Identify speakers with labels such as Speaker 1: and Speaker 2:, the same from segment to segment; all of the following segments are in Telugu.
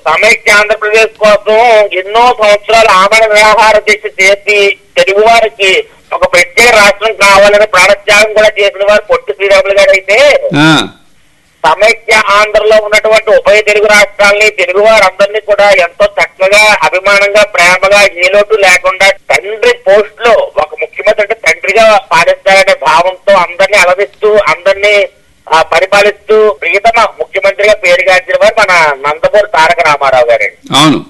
Speaker 1: సమైక్య ఆంధ్రప్రదేశ్ కోసం ఎన్నో సంవత్సరాలు ఆమరణ నిరాహార దీక్ష చేసి తెలుగు వారికి ఒక ప్రత్యేక రాష్ట్రం కావాలని ప్రాణత్యాగం కూడా చేసిన వారు పొట్టి శ్రీరాములు గారు అయితే, సమైక్య ఆంధ్రలో ఉన్నటువంటి ఉభయ తెలుగు రాష్ట్రాలని, తెలుగు వారందరినీ కూడా ఎంతో చక్కగా, అభిమానంగా, ప్రేమగా, ఏ లోటు లేకుండా తండ్రి పోస్ట్ లో ఒక ముఖ్యమంత్రి అంటే తండ్రిగా పాలిస్తారనే భావంతో అందరినీ అలరిస్తూ, అందరినీ పరిపాలిస్తూ ప్రియతమ ముఖ్యమంత్రిగా పేరుగాంచిన వారు మన నందమూరి తారక రామారావు గారండి.
Speaker 2: అవును.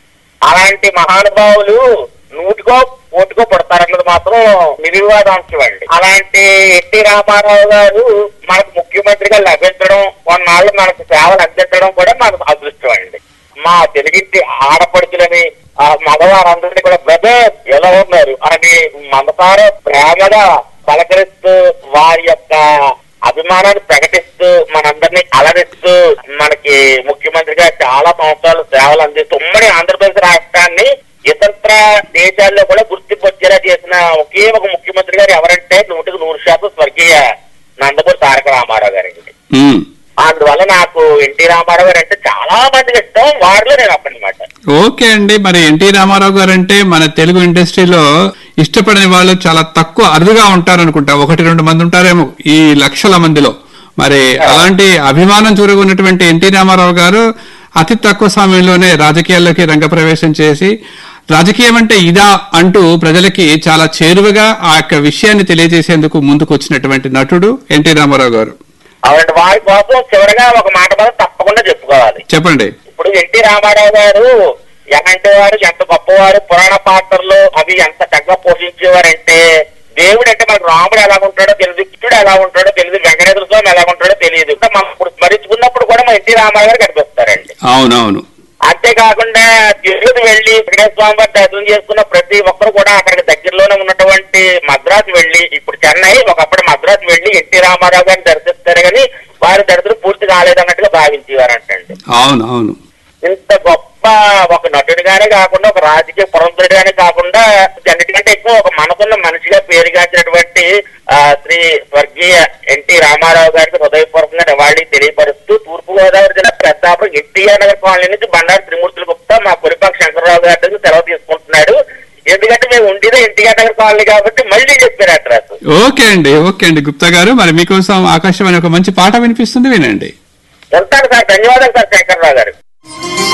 Speaker 1: అలాంటి మహానుభావులు నూటికో కోటికో పడతారన్నది మాత్రం నిర్వివాదాంశం అండి. అలాంటి ఎన్టీ రామారావు గారు మనకు ముఖ్యమంత్రిగా లభించడం, కొన్నాళ్ళు మనకు సేవలు అందించడం కూడా మనకు అదృష్టం అండి. మా తెలుగింటి ఆడపడుచులని మగవారందరినీ కూడా బ్రదర్ ఎలా ఉన్నారు అని మనసారా ప్రేమగా పలకరిస్తూ, వారి యొక్క అభిమానాన్ని ప్రకటిస్తూ, మనందరినీ అలరిస్తూ, మనకి ముఖ్యమంత్రిగా చాలా సంవత్సరాలు సేవలు అందిస్తూ ఉమ్మడి ఆంధ్రప్రదేశ్ రాష్ట్రాన్ని ఇతర దేశాల్లో కూడా గుర్తింపు వచ్చేలా చేసిన ఒకే ఒక ముఖ్యమంత్రి గారు ఎవరంటే 100% స్వర్గీయ నందమూరి తారక రామారావు గారండి. అందువల్ల నాకు ఎన్టీ రామారావు గారు అంటే చాలా మందికి ఇష్టం, వారిలో నేను అప్పనమాట.
Speaker 2: ఓకే అండి, మరి ఎన్టీ రామారావు గారు అంటే మన తెలుగు ఇండస్ట్రీలో ఇష్టపడని వాళ్ళు చాలా తక్కువ, అరుదుగా ఉంటారనుకుంటా. 1-2 మంది ఉంటారేమో ఈ లక్షల మందిలో. మరి అలాంటి అభిమానం చూరగొన్నటువంటి ఎన్టీ రామారావు గారు అతి తక్కువ సమయంలోనే రాజకీయాల్లోకి రంగప్రవేశం చేసి, రాజకీయం అంటే ఇదా అంటూ ప్రజలకి చాలా చేరువగా ఆ యొక్క విషయాన్ని తెలియజేసేందుకు ముందుకు వచ్చినటువంటి నటుడు ఎన్టీ రామారావు గారు.
Speaker 1: అవునండి. వారి కోసం చివరిగా ఒక మాట మనం తప్పకుండా చెప్పుకోవాలి.
Speaker 2: చెప్పండి.
Speaker 1: ఇప్పుడు ఎన్టీ రామారావు గారు ఎలాంటి వారు, ఎంత గొప్పవారు, పురాణ పాత్రలు అవి ఎంత చక్కగా పోషించేవారంటే, దేవుడు అంటే మనకు రాముడు ఎలా ఉంటాడో తెలియదు, కృష్ణుడు ఎలా ఉంటాడో తెలియదు, వెంకటేశ్వర స్వామి ఎలా ఉంటాడో తెలియదు. మనం ఇప్పుడు స్మరించుకున్నప్పుడు కూడా మన ఎన్టీ రామారావు గారు కనిపిస్తారండి.
Speaker 2: అవునవును.
Speaker 1: అంతేకాకుండా తిరుపతి వెళ్లి వెంకటేశ్వర స్వామి వారి దర్శనం చేసుకున్న ప్రతి ఒక్కరు కూడా అక్కడికి దగ్గరలోనే ఉన్నటువంటి మద్రాసు వెళ్లి, ఇప్పుడు చెన్నై, ఒకప్పుడు మద్రాసు వెళ్లి ఎన్టీ రామారావు గారిని దర్శిస్తారు కానీ వారి దర్శనం పూర్తి కాలేదన్నట్టుగా భావించేవారంటండి.
Speaker 2: అవునవును.
Speaker 1: ఇంత గొప్ప ఒక నటుడిగానే కాకుండా, ఒక రాజకీయ పురంధరుడిగానే కాకుండా, అన్నిటికంటే ఎక్కువ ఒక మనసున్న మనిషిగా పేరుగాంచినటువంటి శ్రీ స్వర్గీయ ఎన్టీ రామారావు గారికి హృదయపూర్వకంగా నివాళి తెలియపరుస్తూ, తూర్పుగోదావరి జిల్లా పెద్దాపురం ఎన్టీఆర్ నగర్ కాలనీ నుంచి బండారు త్రిమూర్తుల గుప్తా మా పులిపాక శంకర్రావు గారి దగ్గర సెలవు తీసుకుంటున్నాడు. ఎందుకంటే మేము ఉండేది ఎన్టీఆర్ నగర్ కాలనీ కాబట్టి మళ్ళీ చెప్పారు అడ్రస్.
Speaker 2: ఓకే అండి గుప్తా గారు, మరి మీకోసం ఆకాశవాణి ఒక మంచి పాట వినిపిస్తుంది, వినండి.
Speaker 1: ఉంటాను సార్. ధన్యవాదాలు సార్ శంకర్రావు గారు.